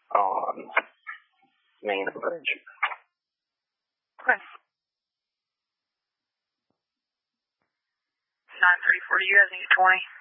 on Main Bridge. Okay. 934, do you guys need 20?